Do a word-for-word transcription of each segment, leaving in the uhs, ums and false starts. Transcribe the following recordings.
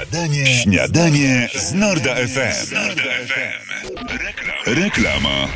Śniadanie, śniadanie z Norda F M. Norda F M. Reklama. Reklama.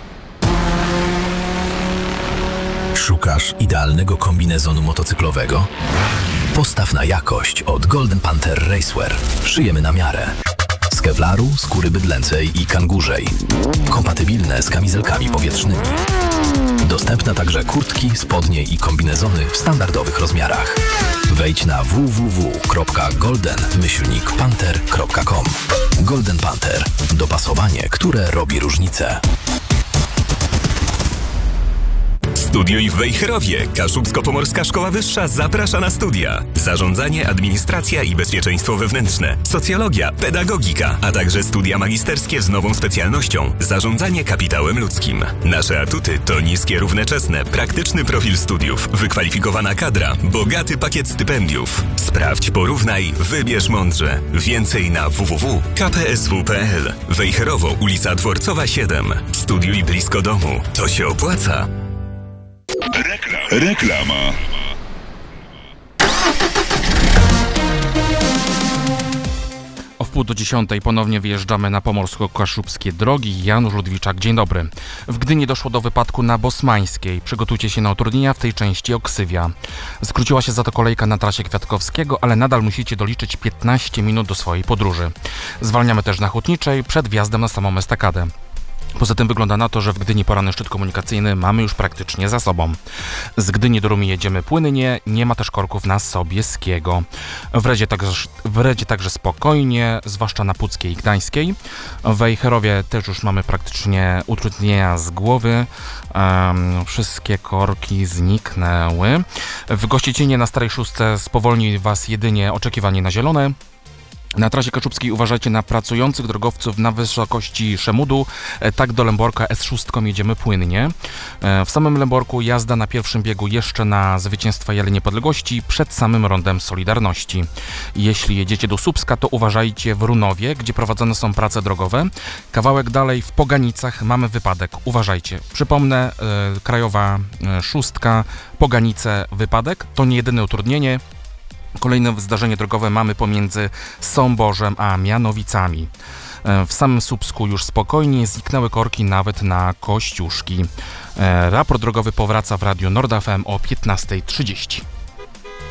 Szukasz idealnego kombinezonu motocyklowego? Postaw na jakość od Golden Panther Racewear. Szyjemy na miarę. Z kevlaru, skóry bydlęcej i kangurzej. Kompatybilne z kamizelkami powietrznymi. Dostępne także kurtki, spodnie i kombinezony w standardowych rozmiarach. Wejdź na w w w kropka golden panther kropka com. Golden Panther. Dopasowanie, które robi różnicę. Studiuj w Wejherowie. Kaszubsko-Pomorska Szkoła Wyższa zaprasza na studia. Zarządzanie, administracja i bezpieczeństwo wewnętrzne, socjologia, pedagogika, a także studia magisterskie z nową specjalnością zarządzanie kapitałem ludzkim. Nasze atuty to niskie równoczesne, praktyczny profil studiów, wykwalifikowana kadra, bogaty pakiet stypendiów. Sprawdź, porównaj, wybierz mądrze. Więcej na w w w kropka k p s w kropka p l. Wejherowo, ulica Dworcowa siedem. Studiuj blisko domu. To się opłaca. Reklama. Reklama. O wpół do dziesiątej ponownie wyjeżdżamy na pomorsko-kaszubskie drogi. Janusz Ludwiczak, dzień dobry. W Gdyni doszło do wypadku na Bosmańskiej. Przygotujcie się na utrudnienia w tej części Oksywia. Skróciła się za to kolejka na trasie Kwiatkowskiego, ale nadal musicie doliczyć piętnaście minut do swojej podróży. Zwalniamy też na Hutniczej przed wjazdem na samą estakadę. Poza tym wygląda na to, że w Gdyni poranny szczyt komunikacyjny mamy już praktycznie za sobą. Z Gdyni do Rumi jedziemy płynnie, nie ma też korków na Sobieskiego. W Redzie także, w Redzie także spokojnie, zwłaszcza na Puckiej i Gdańskiej. W Wejherowie też już mamy praktycznie utrudnienia z głowy. Um, wszystkie korki zniknęły. W Gościecinie na Starej Szóstce spowolni Was jedynie oczekiwanie na zielone. Na trasie kaszubskiej uważajcie na pracujących drogowców na wysokości Szemudu. Tak do Lęborka S sześć jedziemy płynnie. W samym Lęborku jazda na pierwszym biegu jeszcze na Zwycięstwa Jali Niepodległości przed samym Rondem Solidarności. Jeśli jedziecie do Słupska, to uważajcie w Runowie, gdzie prowadzone są prace drogowe. Kawałek dalej w Poganicach mamy wypadek. Uważajcie. Przypomnę, yy, Krajowa yy, Szóstka, Poganice, wypadek. To nie jedyne utrudnienie. Kolejne zdarzenie drogowe mamy pomiędzy Sąborzem a Mianowicami. W samym Słupsku już spokojnie, zniknęły korki nawet na Kościuszki. Raport drogowy powraca w radiu Nord F M o piętnasta trzydzieści.